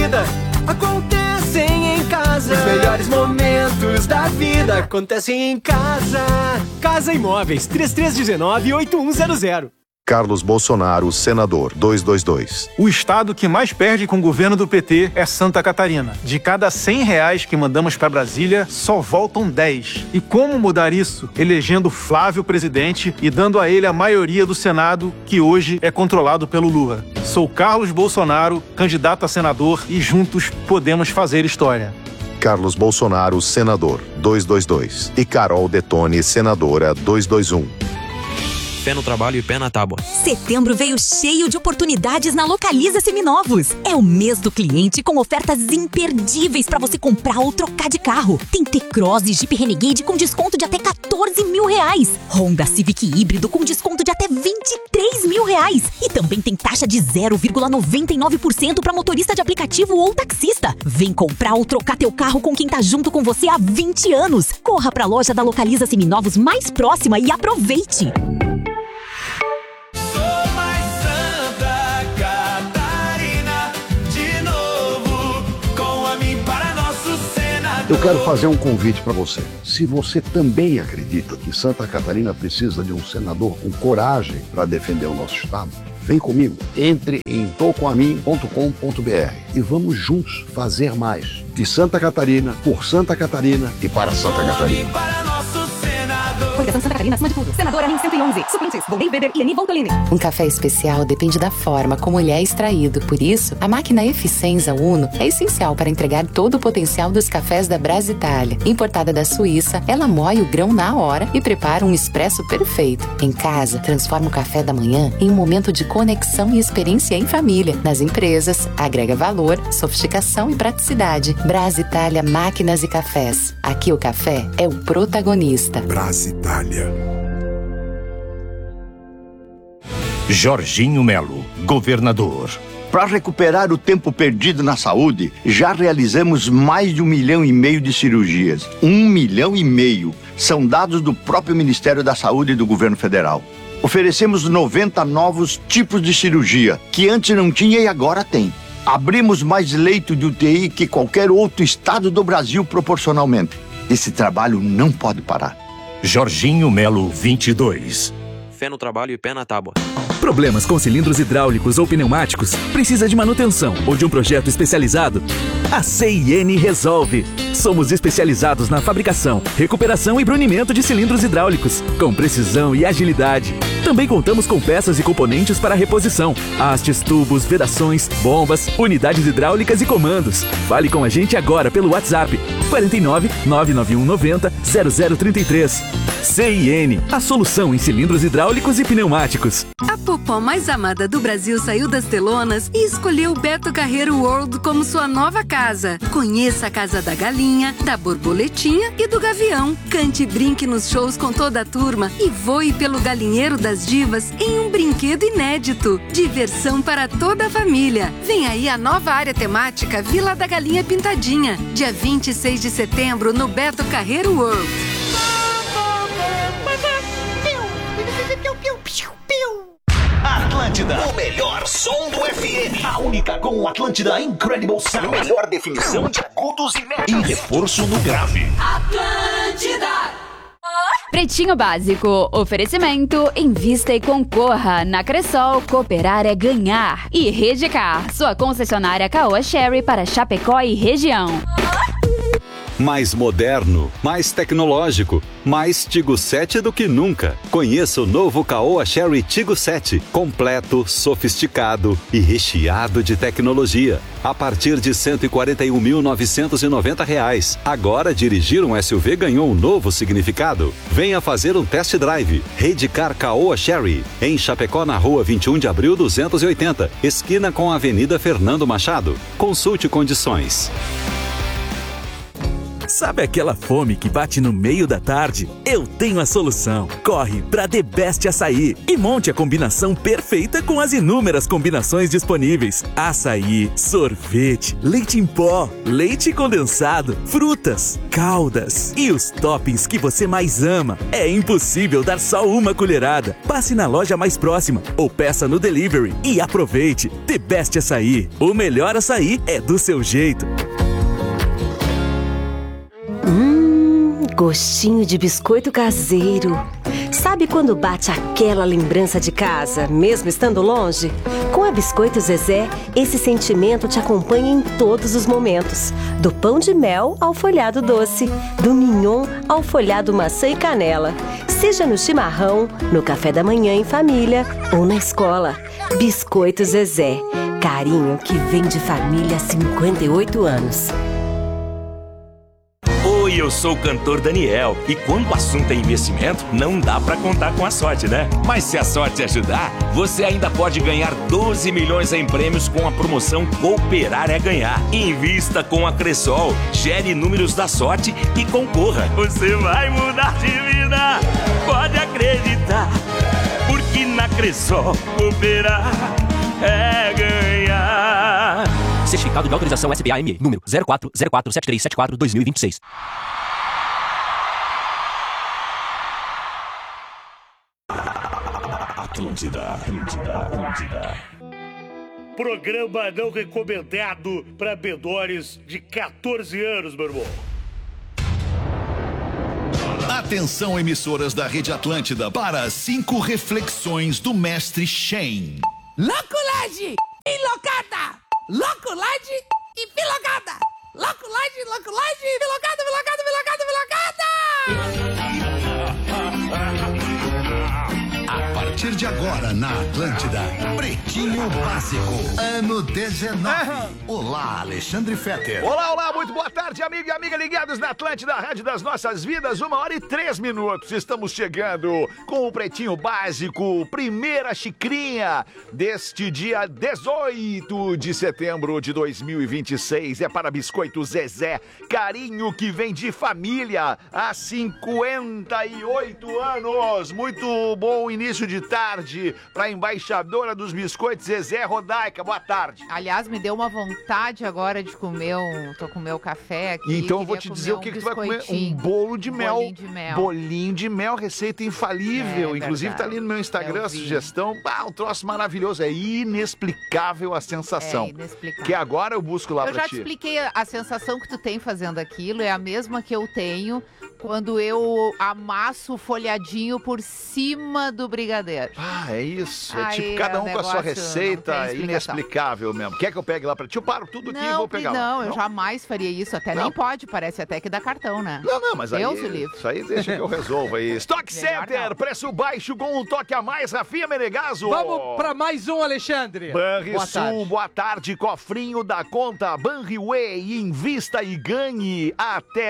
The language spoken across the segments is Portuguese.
vida acontecem em casa. Os melhores momentos da vida acontecem em casa. Casa Imóveis, 3319-8100. Carlos Bolsonaro, senador, 222. O estado que mais perde com o governo do PT é Santa Catarina. De cada R$100 que mandamos para Brasília, só voltam 10. E como mudar isso? Elegendo Flávio presidente e dando a ele a maioria do Senado, que hoje é controlado pelo Lula. Sou Carlos Bolsonaro, candidato a senador, e juntos podemos fazer história. Carlos Bolsonaro, senador, 222. E Carol Detone, senadora, 221. Pé no trabalho e pé na tábua. Setembro veio cheio de oportunidades na Localiza Seminovos. É o mês do cliente com ofertas imperdíveis para você comprar ou trocar de carro. Tem T-Cross e Jeep Renegade com desconto de até R$14 mil. Honda Civic híbrido com desconto de até R$23 mil. E também tem taxa de 0,99% para motorista de aplicativo ou taxista. Vem comprar ou trocar teu carro com quem tá junto com você há 20 anos. Corra pra loja da Localiza Seminovos mais próxima e aproveite. Eu quero fazer um convite para você. Se você também acredita que Santa Catarina precisa de um senador com coragem para defender o nosso estado, vem comigo. Entre em tocoamin.com.br e vamos juntos fazer mais. De Santa Catarina, por Santa Catarina e para Santa Catarina. Coligação Santa Catarina acima de tudo. Senadora NIM 111. Suplentes, Volney Weber e Ani Voltolini. Um café especial depende da forma como ele é extraído. Por isso, a máquina Eficienza Uno é essencial para entregar todo o potencial dos cafés da Brasitalia. Importada da Suíça, ela moe o grão na hora e prepara um expresso perfeito. Em casa, transforma o café da manhã em um momento de conexão e experiência em família. Nas empresas, agrega valor, sofisticação e praticidade. Brasitalia Máquinas e Cafés. Aqui o café é o protagonista. Brasitalia. Jorginho Melo, governador. Para recuperar o tempo perdido na saúde, já realizamos mais de 1,5 milhão de cirurgias. 1,5 milhão. São dados do próprio Ministério da Saúde e do Governo Federal. Oferecemos 90 novos tipos de cirurgia, que antes não tinha e agora tem. Abrimos mais leito de UTI que qualquer outro estado do Brasil proporcionalmente. Esse trabalho não pode parar. Jorginho Melo, 22. Fé no trabalho e pé na tábua. Problemas com cilindros hidráulicos ou pneumáticos? Precisa de manutenção ou de um projeto especializado? A CIN resolve. Somos especializados na fabricação, recuperação e brunimento de cilindros hidráulicos, com precisão e agilidade. Também contamos com peças e componentes para reposição, hastes, tubos, vedações, bombas, unidades hidráulicas e comandos. Fale com a gente agora pelo WhatsApp 49 991 90 0033. CIN, a solução em cilindros hidráulicos e pneumáticos. A popó mais amada do Brasil saiu das telonas e escolheu o Beto Carreiro World como sua nova casa. Conheça a Casa da Galinha, da Borboletinha e do Gavião. Cante e brinque nos shows com toda a turma e voe pelo Galinheiro das Divas em um brinquedo inédito. Diversão para toda a família. Vem aí a nova área temática Vila da Galinha Pintadinha. Dia 26 de setembro no Beto Carreiro World. Atlântida, o melhor som do FM. A única com o Atlântida Incredible Sound. Melhor definição de agudos e médios. E reforço no grave. Atlântida. Pretinho Básico. Oferecimento. Invista e concorra. Na Cressol, cooperar é ganhar. E Redcar, sua concessionária Caoa Sherry para Chapecó e região. Mais moderno, mais tecnológico, mais Tigo 7 do que nunca. Conheça o novo Caoa Sherry Tigo 7, completo, sofisticado e recheado de tecnologia. A partir de R$ 141.990. Agora dirigir um SUV ganhou um novo significado. Venha fazer um test drive. Redcar Caoa Sherry, em Chapecó, na rua 21 de abril 280, esquina com a Avenida Fernando Machado. Consulte condições. Sabe aquela fome que bate no meio da tarde? Eu tenho a solução. Corre pra The Best Açaí e monte a combinação perfeita com as inúmeras combinações disponíveis. Açaí, sorvete, leite em pó, leite condensado, frutas, caldas e os toppings que você mais ama. É impossível dar só uma colherada. Passe na loja mais próxima ou peça no delivery e aproveite. The Best Açaí. O melhor açaí é do seu jeito. Gostinho de biscoito caseiro. Sabe quando bate aquela lembrança de casa, mesmo estando longe? Com a Biscoito Zezé, esse sentimento te acompanha em todos os momentos. Do pão de mel ao folhado doce, do mignon ao folhado maçã e canela. Seja no chimarrão, no café da manhã em família ou na escola. Biscoito Zezé. Carinho que vem de família há 58 anos. Oi, eu sou o cantor Daniel e quando o assunto é investimento, não dá pra contar com a sorte, né? Mas se a sorte ajudar, você ainda pode ganhar 12 milhões em prêmios com a promoção Cooperar é Ganhar. Invista com a Cressol, gere números da sorte e concorra. Você vai mudar de vida, pode acreditar, porque na Cressol cooperar é ganhar. Certificado de autorização SBA-ME, número 04047374-2026. Atlântida. Programa não recomendado para menores de 14 anos, meu irmão. Atenção, emissoras da Rede Atlântida, para 5 reflexões do mestre Shen. Loculagem enlocada! Loculagem e filogada! Loculagem, filogada! A partir de agora na Atlântida, Pretinho Básico, ano 19. Olá, Alexandre Fetter. Olá, muito boa tarde, amigo e amiga ligados na Atlântida, Rádio das Nossas Vidas, 1h03. Estamos chegando com o Pretinho Básico, primeira xicrinha deste dia 18 de setembro de 2026. É para Biscoito Zezé, carinho que vem de família há 58 anos. Muito bom início de tarde para a embaixadora dos biscoitos, Zezé Rodaica. Boa tarde. Aliás, me deu uma vontade agora de comer tô com o meu café aqui. Então eu vou te dizer o que tu vai comer. Um bolo de mel. Bolinho de mel, receita infalível. Inclusive tá ali no meu Instagram a sugestão. Um troço maravilhoso. É inexplicável a sensação. Inexplicável. Que agora eu busco lá pra ti. Eu já te expliquei a sensação que tu tem fazendo aquilo. É a mesma que eu tenho quando eu amasso o folhadinho por cima do brigadeiro. É isso. É tipo cada um com a sua receita. Inexplicável mesmo. Quer que eu pegue lá pra ti? Eu paro tudo aqui e vou pegar lá. Não, eu jamais faria isso. Até nem pode. Parece até que dá cartão, né? Não, mas aí... Livre. Isso aí deixa que eu resolvo aí. Stock Center, preço baixo com um toque a mais. Rafinha Menegaso. Vamos pra mais um, Alexandre. Banrisul, boa tarde. Cofrinho da conta Banriway. Invista e ganhe até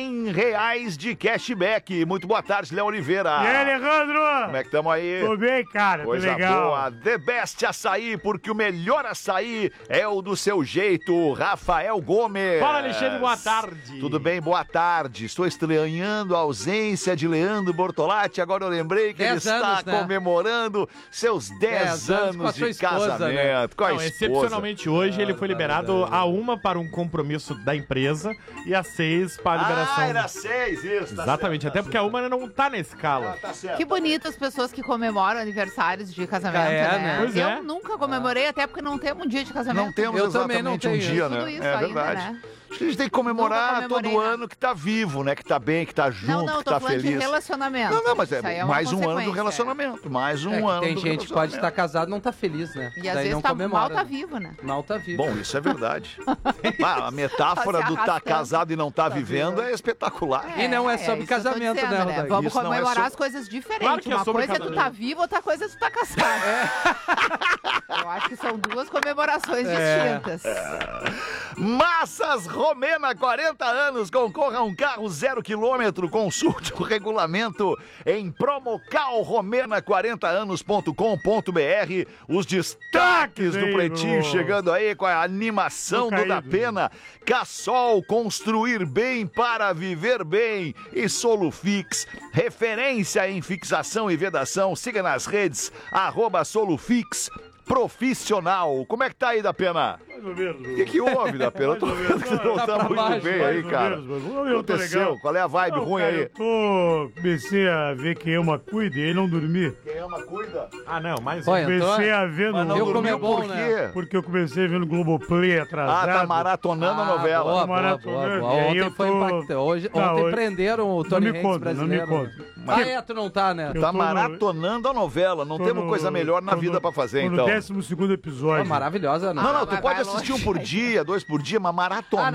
R$100 de cashback. Muito boa tarde, Léo Oliveira. E aí, Alejandro? Como é que estamos aí? Tô bem, cara. Coisa legal. boa. The Best Açaí, porque o melhor açaí é o do seu jeito. Rafael Gomes. Fala, Alexandre, boa tarde. Tudo bem, boa tarde. Estou estranhando a ausência de Leandro Bortolatti. Agora eu lembrei que ele está comemorando seus 10 anos de casamento. Com a esposa. Excepcionalmente hoje ele foi liberado a 1 para um compromisso da empresa e a 6 para a liberação. Era 6, isso. Exatamente, certo, até porque a 1 não tá na escala. Tá certo. Que bonito as pessoas que comemoram aniversários de casamento, né? Pois eu nunca comemorei, até porque não temos um dia de casamento. Não temos exatamente um dia, né? É verdade. Ainda, né? Acho que a gente tem que comemorar todo ano que tá vivo, né? Que tá bem, que tá junto, que tá feliz. De relacionamento. Não, mas é mais um ano do relacionamento. Mais um ano. Tem gente que pode estar casado e não tá feliz, né? E às vezes mal tá vivo, né? Mal tá vivo. Bom, isso é verdade. A metáfora do tá casado e não tá vivendo é espetacular. E não é sobre casamento, né, Rodaica? Vamos comemorar as coisas diferentes. Uma coisa é tu tá vivo, outra coisa é tu tá casado. Eu acho que são duas comemorações distintas. Massas Romena, 40 anos, concorra a um carro 0 km, consulte o regulamento em promocalromena40anos.com.br. Os destaques do Pretinho chegando aí com a animação do Da Pena. Cassol, construir bem para viver bem. E Solufix, referência em fixação e vedação. Siga nas redes, @Solufix Profissional. Como é que tá aí, Da Pena? Mais ou menos. O que houve, Da Pena? Eu tô vendo que não tá muito bem aí, cara. O que aconteceu? Qual é a vibe ruim aí? Comecei a ver Quem Ama Cuida e aí não dormi. Quem ama cuida? Ah, não, mas... Comecei a ver no... Mas não dormiu por quê? Porque eu comecei a ver no Globoplay atrasado. Ah, tá maratonando a novela. Boa. Ontem foi impactante. Ontem prenderam o Tony Hanks brasileiro. Não me conta. Tu não tá, né? Tá maratonando a novela. Não temos coisa melhor na vida pra fazer, então. 12º episódio. Maravilhosa, né? Não, tu pode assistir um por dia, 2 por dia, mas maratonar.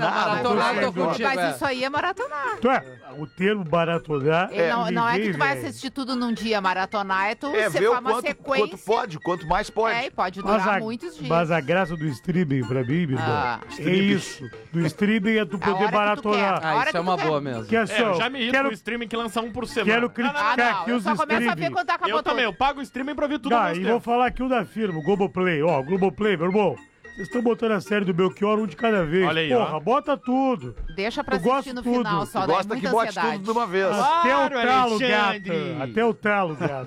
Mas isso aí é maratonar. O termo maratonar não é que tu vai assistir tudo num dia. Maratonar é tu ver uma quanto sequência. pode, quanto mais pode. E pode durar muitos dias. Mas a graça do streaming, pra mim, meu irmão, é isso. Do streaming é tu poder maratonar. Isso é uma boa mesmo. Eu já me irrito com o streaming que lança um por semana. Quero criticar aqui os streaming. Eu também, eu pago o streaming pra ver tudo ao mesmo tempo. E vou falar aqui o da firma, o Globoplay. Ó, Globoplay, meu irmão. Vocês estão botando a série do Belchior um de cada vez. Olha aí, porra, bota tudo. Deixa pra assistir no final só, daí gosta que bote tudo de uma vez. Até o talo, gato. Até o talo, gato.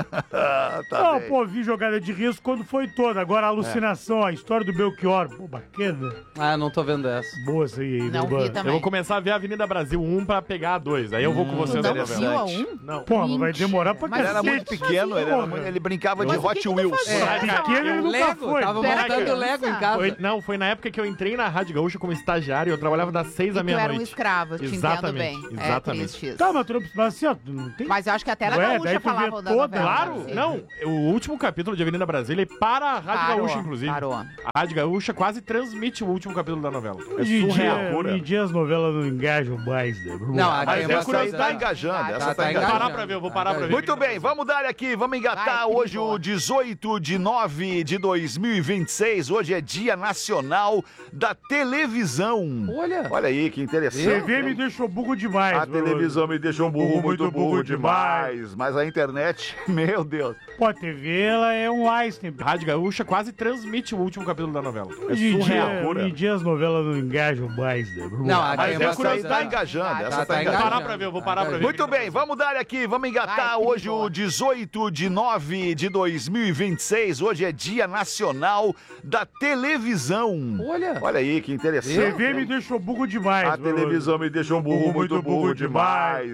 Tá pô, vi jogada de risco quando foi toda. Agora a alucinação, a história do Belchior. Pô, bacana. Ah, não tô vendo essa. Boa essa aí. Não vi também. Eu vou começar a ver a Avenida Brasil 1 pra pegar a 2. Aí eu vou com vocês ali. Não viu a 1? Não. Pô, vai demorar pra Ele era muito pequeno, ele brincava de Hot Wheels. Pequeno ele nunca foi. Tava montando Lego em casa. Foi na época que eu entrei na Rádio Gaúcha como estagiário, eu trabalhava das 6 à meia-noite. Tu era um escravo, te entendo bem. Exatamente. Tá, mas assim, ó, não tem... Mas eu acho que até na Gaúcha falavam da novela. Claro, não. O último capítulo de Avenida Brasília é para a Rádio Gaúcha, inclusive. Parou. A Rádio Gaúcha quase transmite o último capítulo da novela. Hoje em dia as novelas não engajam mais, né? Não, essa aí tá engajando. Essa tá engajando. Vou parar pra ver. Muito bem, vamos dar aqui, vamos engatar hoje o 18 de 9 de 2026. Hoje é Dia Nacional da Televisão. Olha aí, que interessante. TV me deixou burro demais. A televisão me deixou muito burro demais. Mas a internet, meu Deus. Pô, a TV, ela é um Einstein. Rádio Gaúcha quase transmite o último capítulo da novela. Hoje em dia as novelas não engajam mais, né? Não, essa aí tá engajando. Essa tá engajando. Vou parar pra ver. Muito bem, vamos dar aqui, vamos engatar hoje o 18 de 9 de 2026. Hoje é Dia Nacional da Televisão. Olha aí, que interessante. TV me deixou burro demais. A televisão me deixou muito burro demais.